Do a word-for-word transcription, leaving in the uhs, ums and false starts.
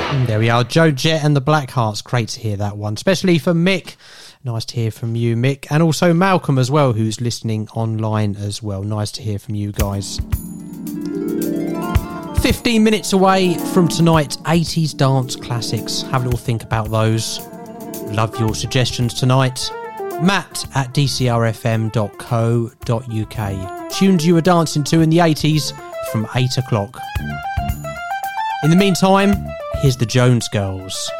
There we are, Joe Jett and the Blackhearts. Great to hear that one, especially for Mick. Nice to hear from you, Mick, and also Malcolm as well, who's listening online as well. Nice to hear from you guys. fifteen minutes away from tonight, eighties dance classics. Have a little think about those. Love your suggestions tonight. Matt at d c r f m dot co dot u k. Tunes you were dancing to in the eighties from eight o'clock. In the meantime, here's the Jones Girls.